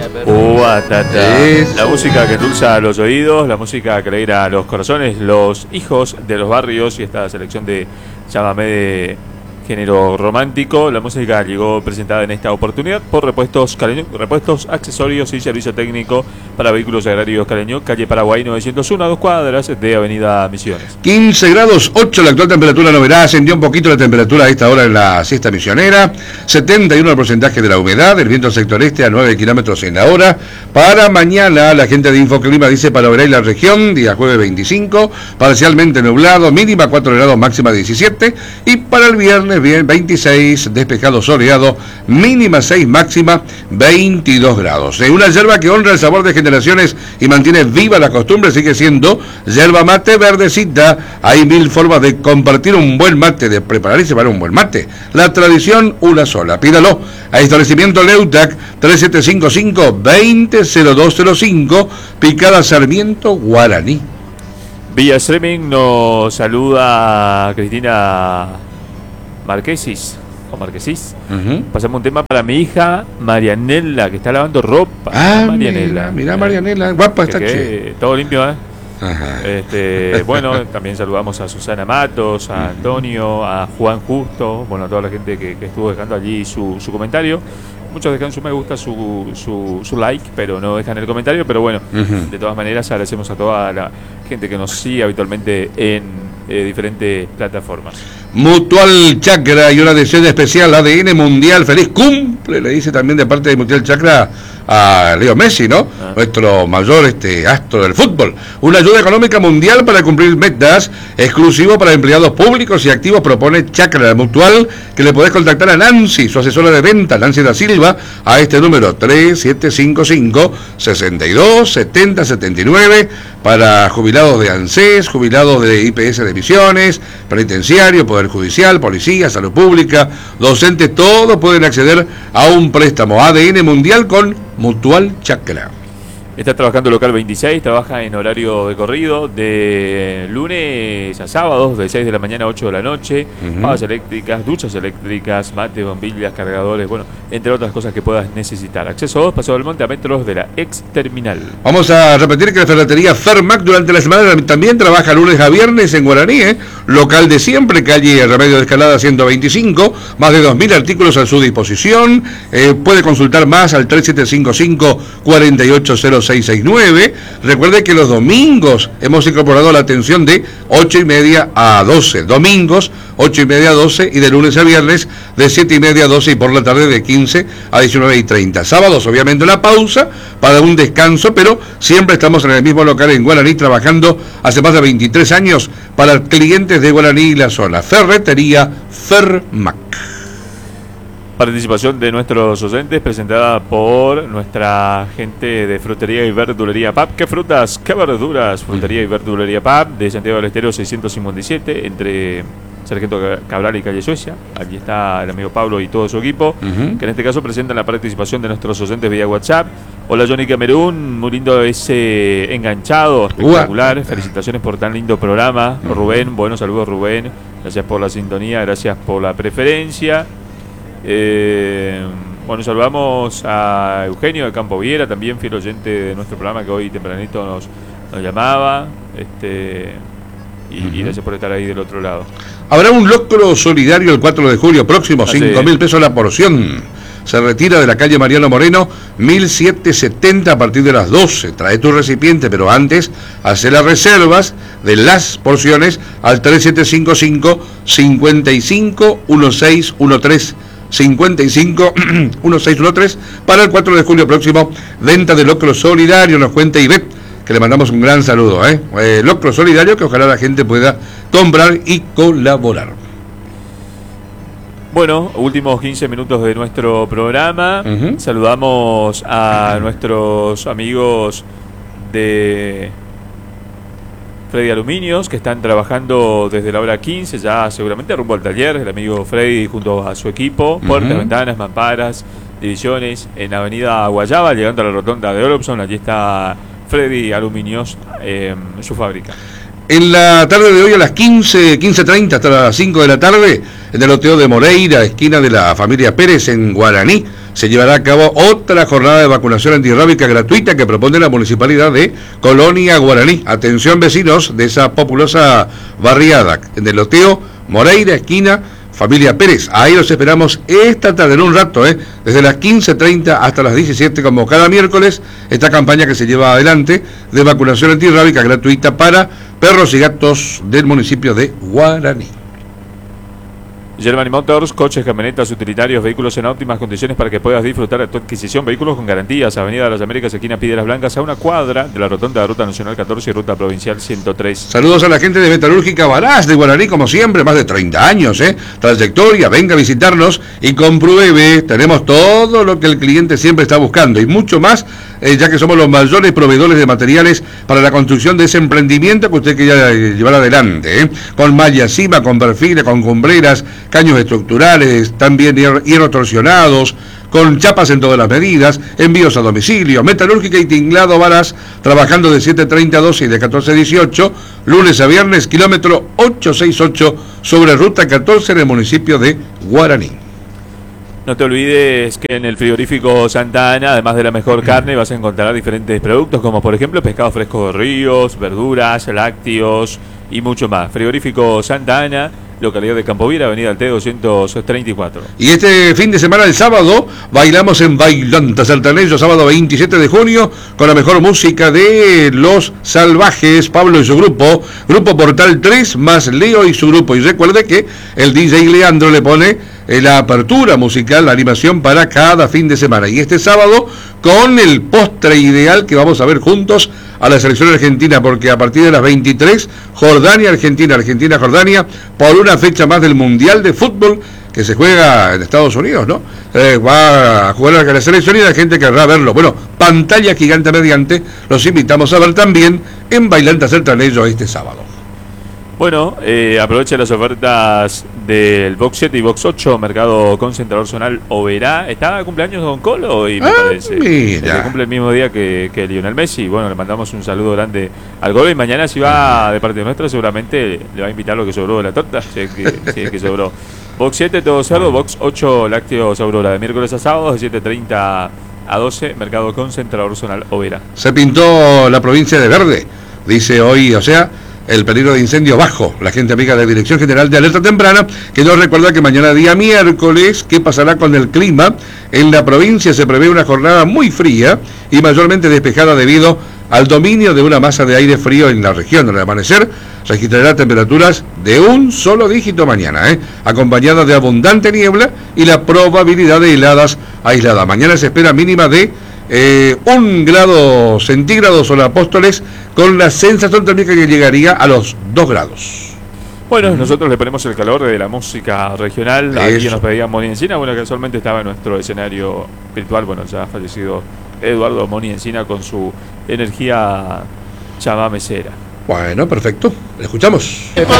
La música que endulza los oídos, la música que alegra los corazones, los hijos de los barrios y esta selección de llámame de género romántico. La música llegó presentada en esta oportunidad por Repuestos Caleño, repuestos, accesorios y servicio técnico para vehículos agrarios Caleño, calle Paraguay 901, a 2 cuadras de Avenida Misiones. 15 grados 8 la actual temperatura, no verá, ascendió un poquito la temperatura a esta hora en la siesta misionera, 71 el porcentaje de la humedad, el viento sector este a 9 kilómetros en la hora. Para mañana, la gente de Infoclima dice para Oberá y la región, día jueves 25, parcialmente nublado, mínima 4 grados, máxima 17, y para el viernes, bien 26, despejado soleado, mínima 6, máxima 22 grados. Una yerba que honra el sabor de generaciones y mantiene viva la costumbre sigue siendo yerba mate verdecita. Hay 1000 formas de compartir un buen mate, de prepararse para un buen mate. La tradición una sola. Pídalo a Establecimiento Leutac 3755-200205, Picada Sarmiento, Guaraní. Vía streaming nos saluda Cristina Marquesis o Marquesis. Pasamos un tema para mi hija Marianela, que está lavando ropa. Marianela. Mira Marianela, guapa está, che. Todo limpio, ¿eh? Bueno, también saludamos a Susana Matos, a Antonio, a Juan Justo, bueno, a toda la gente que estuvo dejando allí su comentario. Muchos dejan su me gusta, su like, pero no dejan el comentario. Pero bueno, de todas maneras agradecemos a toda la gente que nos sigue habitualmente en diferentes plataformas. Mutual Chakra y una deseo especial ADN Mundial. Feliz cumple, le dice también de parte de Mutual Chakra a Leo Messi, ¿no? Nuestro mayor astro del fútbol. Una ayuda económica mundial para cumplir metas, exclusivo para empleados públicos y activos, propone Chakra Mutual, que le podés contactar a Nancy, su asesora de venta, Nancy da Silva, a este número 3755-627079, para jubilados de ANSES, jubilados de IPS de Misiones, penitenciario, Poder Judicial, Policía, Salud Pública, docentes, todos pueden acceder a un préstamo ADN Mundial con Mutual Chakra. Está trabajando local 26, trabaja en horario de corrido, de lunes a sábados, de 6 de la mañana a 8 de la noche, pavas eléctricas, duchas eléctricas, mate, bombillas, cargadores, bueno, entre otras cosas que puedas necesitar. Acceso 2, Paseo del Monte, a metros de la ex terminal. Vamos a repetir que la ferretería Fermac durante la semana también trabaja lunes a viernes en Guaraní, local de siempre, calle Remedio de Escalada 125, más de 2000 artículos a su disposición. Puede consultar más al 3755-480669. Recuerde que los domingos hemos incorporado la atención de 8:30 a 12. Domingos 8:30 a 12 y de lunes a viernes de 7:30 a 12 y por la tarde de 15 a 19:30. Sábados obviamente una pausa para un descanso, pero siempre estamos en el mismo local en Guaraní trabajando hace más de 23 años para clientes de Guaraní y la zona. Ferretería Fermac. Participación de nuestros oyentes presentada por nuestra gente de Frutería y Verdulería PAP. ¿Qué frutas? ¿Qué verduras? Frutería y Verdulería PAP de Santiago del Estero 657 entre Sargento Cabral y Calle Suecia. Allí está el amigo Pablo y todo su equipo, que en este caso presentan la participación de nuestros oyentes vía WhatsApp. Hola Johnny Camerún, muy lindo ese enganchado, espectacular. Felicitaciones por tan lindo programa. Rubén, buenos saludos Rubén. Gracias por la sintonía, gracias por la preferencia. Bueno, saludamos a Eugenio de Campo Viera, también fiel oyente de nuestro programa, que hoy tempranito nos llamaba, y gracias por estar ahí del otro lado. Habrá un locro solidario el 4 de julio próximo, 5.000 pesos la porción. Se retira de la calle Mariano Moreno 1770 a partir de las 12. Trae tu recipiente, pero antes hace las reservas de las porciones al 3755-551613 55-1613 para el 4 de julio próximo. Venta de locro solidario, nos cuenta Ivette, que le mandamos un gran saludo. Locro solidario que ojalá la gente pueda comprar y colaborar. Bueno, últimos 15 minutos de nuestro programa. Saludamos a nuestros amigos de Freddy Aluminios, que están trabajando desde la hora 15, ya seguramente rumbo al taller, el amigo Freddy junto a su equipo, puertas, ventanas, mamparas, divisiones, en Avenida Guayaba, llegando a la rotonda de Olopson. Allí está Freddy Aluminios, su fábrica. En la tarde de hoy a las 15:30 hasta las 5 de la tarde, en el loteo de Moreira, esquina de la familia Pérez en Guaraní, se llevará a cabo otra jornada de vacunación antirrábica gratuita que propone la Municipalidad de Colonia Guaraní. Atención vecinos de esa populosa barriada, en el loteo Moreira, esquina Familia Pérez. Ahí los esperamos esta tarde, en un rato, desde las 15:30 hasta las 17, como cada miércoles, esta campaña que se lleva adelante de vacunación antirrábica gratuita para perros y gatos del municipio de Guaraní. Germany Motors, coches, camionetas, utilitarios, vehículos en óptimas condiciones para que puedas disfrutar de tu adquisición. Vehículos con garantías. Avenida de las Américas, esquina Piedras Blancas, a una cuadra de la rotonda de Ruta Nacional 14 y Ruta Provincial 103. Saludos a la gente de Metalúrgica Barás de Guaraní, como siempre, más de 30 años, trayectoria. Venga a visitarnos y compruebe. Tenemos todo lo que el cliente siempre está buscando y mucho más, ya que somos los mayores proveedores de materiales para la construcción de ese emprendimiento que usted quiera llevar adelante, con malla cima, con perfiles, con cumbreras, caños estructurales, también hierro torsionados, con chapas en todas las medidas, envíos a domicilio. Metalúrgica y Tinglado Varas, trabajando de 7:30 a 12 y de 14 a 18, lunes a viernes, kilómetro 868, sobre Ruta 14 en el municipio de Guaraní. No te olvides que en el frigorífico Santa Ana, además de la mejor carne, vas a encontrar diferentes productos, como por ejemplo pescado fresco de ríos, verduras, lácteos y mucho más. Frigorífico Santa Ana, localidad de Campoviera, avenida Alté 234. Y este fin de semana, el sábado, bailamos en Bailanta Saltanejo, sábado 27 de junio, con la mejor música de Los Salvajes, Pablo y su grupo, Grupo Portal 3, más Leo y su grupo. Y recuerde que el DJ Leandro le pone la apertura musical, la animación para cada fin de semana. Y este sábado, con el postre ideal que vamos a ver juntos a la selección argentina, porque a partir de las 23, Jordania-Argentina, Argentina-Jordania, por una fecha más del Mundial de Fútbol que se juega en Estados Unidos, ¿no? Va a jugar a la selección y la gente querrá verlo. Bueno, pantalla gigante mediante, los invitamos a ver también en Bailanta Saltanejo este sábado. Bueno, aprovecha las ofertas del Box 7 y Box 8, Mercado Concentrador Zonal Oberá. Está de cumpleaños Don Colo y me parece. Mira. Que cumple el mismo día que Lionel Messi. Bueno, le mandamos un saludo grande al Golo y mañana si va de parte nuestra seguramente le va a invitar lo que sobró de la torta, si es que sobró. Box 7 todo cerdo, Box 8 lácteos Aurora, de miércoles a sábado de 7:30 a 12, Mercado Concentrador Zonal Oberá. Se pintó la provincia de verde, dice hoy, o sea, el peligro de incendio bajo. La gente amiga de la Dirección General de Alerta Temprana, que nos recuerda que mañana día miércoles, ¿qué pasará con el clima? En la provincia se prevé una jornada muy fría y mayormente despejada debido al dominio de una masa de aire frío en la región. Al amanecer registrará temperaturas de un solo dígito mañana, acompañada de abundante niebla y la probabilidad de heladas aisladas. Mañana se espera mínima de 1 grado centígrados o Apóstoles, con la sensación térmica que llegaría a los 2 grados. Bueno, nosotros le ponemos el calor de la música regional. Aquí nos pedía Moni Encina, bueno, casualmente estaba en nuestro escenario virtual, bueno, ya ha fallecido Eduardo Moni Encina con su energía chamamecera. Bueno, perfecto, le escuchamos.